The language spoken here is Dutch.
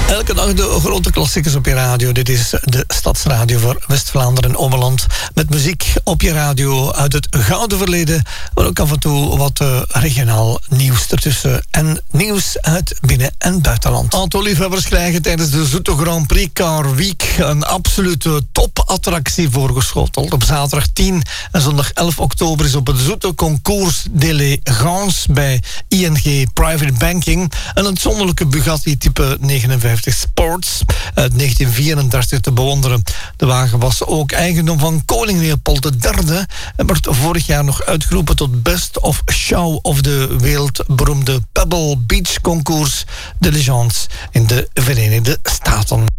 Elke dag de grote klassiekers op je radio. Dit is de Stadsradio voor West-Vlaanderen en Ommeland. Met muziek op je radio uit het gouden verleden. Maar ook af en toe wat regionaal nieuws ertussen. En nieuws uit binnen- en buitenland. Autoliefhebbers krijgen tijdens de Zoete Grand Prix Car Week een absolute topattractie voorgeschoteld. Op zaterdag 10 en zondag 11 oktober is op het Zoete Concours d'Elegance bij ING Private Banking een uitzonderlijke Bugatti type 59 Sports uit 1934 te bewonderen. De wagen was ook eigendom van koning Leopold III en werd vorig jaar nog uitgeroepen tot Best of Show of de wereldberoemde Pebble Beach Concours de Legends in de Verenigde Staten.